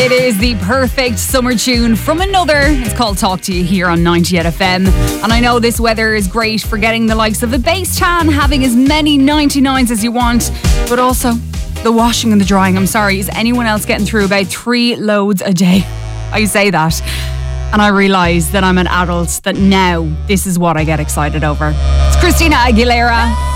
It is the perfect summer tune from another. It's called Talk to You here on 98 FM. And I know this weather is great for getting the likes of a base tan, having as many 99s as you want, but also the washing and the drying. I'm sorry, is anyone else getting through about 3 loads a day? I say that, and I realise that I'm an adult, that now this is what I get excited over. It's Christina Aguilera.